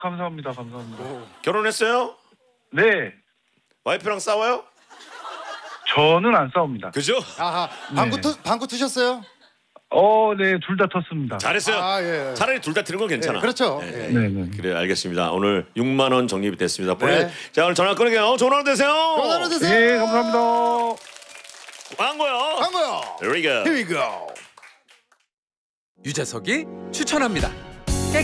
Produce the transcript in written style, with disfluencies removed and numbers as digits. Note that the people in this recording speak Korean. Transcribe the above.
감사합니다. 감사합니다. 결혼했어요? 네. 와이프랑 싸워요? 저는 안 싸웁니다. 그죠? 아하. 네. 방구 트셨어요? 네. 둘 다 텄습니다. 잘했어요. 아, 예. 차라리 둘 다 들은 건 괜찮아. 예, 그렇죠. 네. 예. 네네. 그래 알겠습니다. 오늘 6만 원 적립이 됐습니다. 네. 자 오늘 전화 끊을게요. 좋은 하루 되세요. 좋은 하루 되세요. 예, 감사합니다. 광고요. 광고요. Here we go. Here we go. 유재석이 추천합니다.